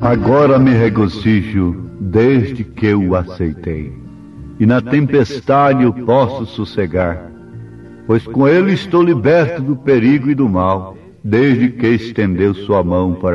Agora me regocijo desde que o aceitei, e na tempestade eu posso sossegar, pois com ele estou liberto do perigo e do mal, desde que estendeu sua mão para